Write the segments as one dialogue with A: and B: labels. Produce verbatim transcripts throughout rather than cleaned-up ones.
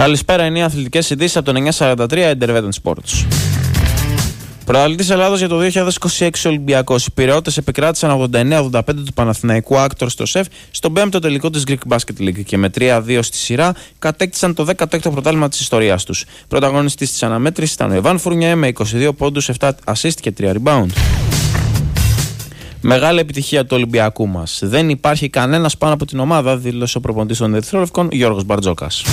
A: Καλησπέρα, είναι οι αθλητικές ειδήσεις από τον εννιακόσια σαράντα τρία Intervetten Sports. Πρωταθλητής Ελλάδος για το δύο χιλιάδες είκοσι έξι Ολυμπιακός. Οι Πειραιώτες επικράτησαν ογδόντα εννέα ογδόντα πέντε του Παναθηναϊκού Άκτορ στο ΣΕΦ στον πέμπτο τελικό της Greek Basket League και με τρία δύο στη σειρά κατέκτησαν το δέκατο έκτο πρωτάθλημα της ιστορίας τους. Πρωταγωνιστής της αναμέτρησης ήταν ο Εβάν Φουρνιέ με είκοσι δύο πόντους, επτά assist και τρία rebound. Μεγάλη επιτυχία του Ολυμπιακού μας. Δεν υπάρχει κανένας πάνω από την ομάδα, δήλωσε ο προπονητής των Ερυθρόλευκων Γιώργος Μπαρτζόκας.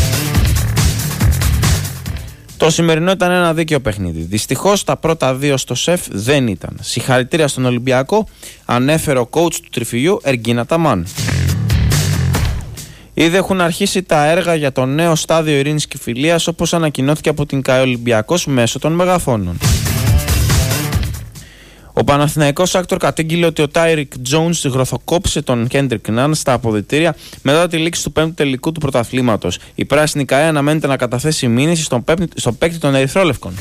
A: Το σημερινό ήταν ένα δίκαιο παιχνίδι. Δυστυχώς τα πρώτα δύο στο ΣΕΦ δεν ήταν. Συγχαρητήρια στον Ολυμπιακό, ανέφερε ο coach του Τριφυλιού Εργίν Αταμάν. Ήδη έχουν αρχίσει τα έργα για το νέο στάδιο ειρήνης και φιλίας, όπως ανακοινώθηκε από την ΚΑΕ Ολυμπιακός μέσω των μεγαφώνων. Ο Παναθηναϊκός Άκτορ κατήγγειλε ότι ο Τάιρικ Τζόουνς γροθοκόπησε τον Κέντρικ Ναν στα αποδυτήρια μετά τη λήξη του πέμπτου τελικού του πρωταθλήματος. Η πράσινη ΚΑΕ αναμένεται να καταθέσει μήνυση στον, πέπ... στον παίκτη των Ερυθρόλευκων.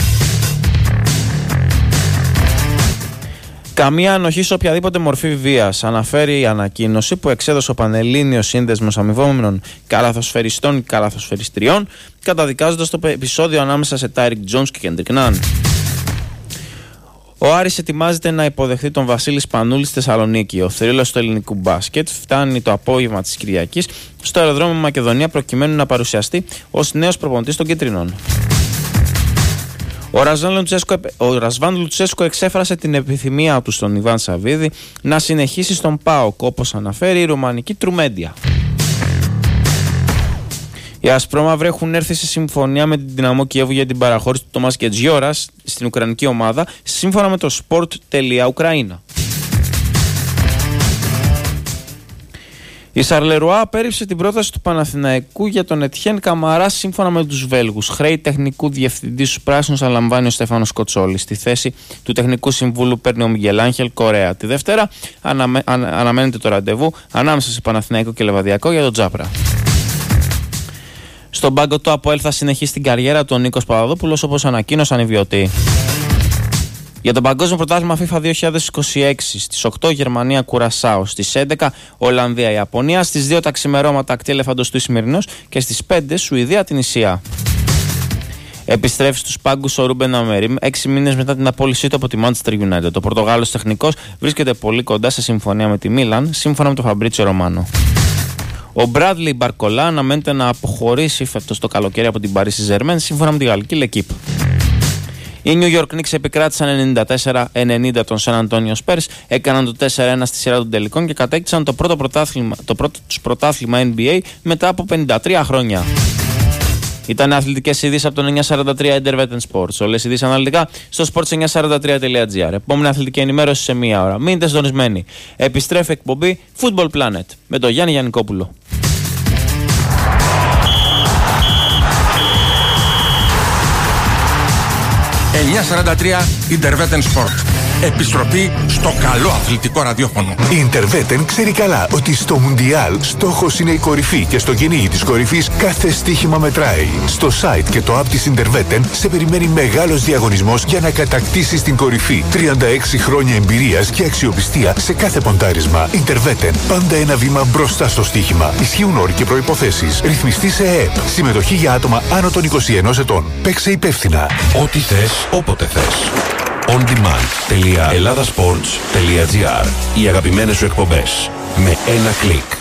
A: Καμία ανοχή σε οποιαδήποτε μορφή βίας, αναφέρει η ανακοίνωση που εξέδωσε ο Πανελλήνιος Σύνδεσμος Αμοιβόμενων Καλαθοσφαιριστών και Καλαθοσφαιριστριών, καταδικάζοντας το επεισόδιο ανάμεσα σε Τάιρικ Τζόουνς και Κέντρικ Ναν. Ο Άρης ετοιμάζεται να υποδεχθεί τον Βασίλη Σπανούλη στη Θεσσαλονίκη. Ο θρύλος του ελληνικού μπάσκετ φτάνει το απόγευμα της Κυριακής στο αεροδρόμιο Μακεδονία προκειμένου να παρουσιαστεί ως νέος προπονητής των Κιτρινών. Ο Ρασβάν Λουτσέσκο, ο Ρασβάν Λουτσέσκο εξέφρασε την επιθυμία του στον Ιβάν Σαββίδη να συνεχίσει στον ΠΑΟΚ, όπως αναφέρει η ρουμανική Τρουμέντια. Οι ασπρόμαυροι έχουν έρθει σε συμφωνία με την Δυναμό Κιέβου για την παραχώρηση του Τομάς Κετζιόρας στην ουκρανική ομάδα, σύμφωνα με το Sport.Ucraina. Η Σαρλερουά απέρριψε την πρόταση του Παναθηναϊκού για τον Ετιέν Καμαρά σύμφωνα με τους Βέλγους. Χρέη τεχνικού διευθυντή στους Πράσινους αναλαμβάνει ο Στέφανος Κοτσόλης. Στη θέση του τεχνικού συμβούλου παίρνει ο Μιγγελ Άγχελ Κορέα. Τη Δευτέρα αναμε... ανα... αναμένεται το ραντεβού ανάμεσα σε Παναθηναϊκό και Λεβαδιακό για τον Τζάπρα. Στον πάγκο του ΑΠΟΕΛ θα συνεχίσει την καριέρα του ο Νίκος Παπαδόπουλος, όπως ανακοίνωσαν οι βιωτοί. Για το Παγκόσμιο Πρωτάθλημα FIFA δύο χιλιάδες είκοσι έξι στις οκτώ Γερμανία Κουρασάο, στις έντεκα Ολλανδία Ιαπωνία, στις δύο τα ξημερώματα Ακτή Ελεφαντοστού Ισημερινός και στις πέντε Σουηδία Τινησία. Επιστρέφει στους πάγκους ο Ρούμπεν Αμερίμ έξι μήνες μετά την απόλυσή του από τη Manchester United. Ο Πορτογάλος τεχνικός βρίσκεται πολύ κοντά σε συμφωνία με τη Μίλαν, σύμφωνα με τον Φαμπρίτσιο Ρωμάνο. Ο Μπράντλι Μπαρκολά αναμένεται να αποχωρήσει φέτος το καλοκαίρι από την Παρί Σεν-Ζερμέν, σύμφωνα με τη γαλλική L'Equipe. Οι New York Knicks επικράτησαν ενενήντα τέσσερα ενενήντα των San Antonio Spurs, έκαναν το τέσσερα ένα στη σειρά των τελικών και κατέκτησαν το πρώτο πρωτάθλημα, το πρώτο τους πρωτάθλημα N B A μετά από πενήντα τρία χρόνια. Ήταν αθλητικές ειδήσεις από τον εννιακόσια σαράντα τρία Intervetten Sports. Όλες οι ειδήσεις αναλυτικά στο sports εννιακόσια σαράντα τρία τελεία gr. Επόμενη αθλητική ενημέρωση σε μία ώρα. Μείνετε συντονισμένοι. Επιστρέφει εκπομπή Football Planet με τον Γιάννη Γιαννικόπουλο.
B: εννιακόσια σαράντα τρία Intervetten Sport. Επιστροφή στο καλό αθλητικό ραδιόφωνο.
C: Η Intervetten ξέρει καλά ότι στο Μουντιάλ στόχος είναι η κορυφή και στο κυνήγι της κορυφής κάθε στοίχημα μετράει. Στο site και το app της Intervetten σε περιμένει μεγάλος διαγωνισμός για να κατακτήσεις την κορυφή. τριάντα έξι χρόνια εμπειρίας και αξιοπιστία σε κάθε ποντάρισμα. Intervetten. Πάντα ένα βήμα μπροστά στο στοίχημα. Ισχύουν όροι και προϋποθέσεις. Ρυθμιστή σε ΕΕΠ. Συμμετοχή για άτομα άνω των είκοσι ενός ετών. Παίξε υπεύθυνα.
D: Ό,τι θες, όποτε θες. on demand τελεία ελλάδας σπορτς τελεία gr. Οι αγαπημένες σου εκπομπές με ένα κλικ.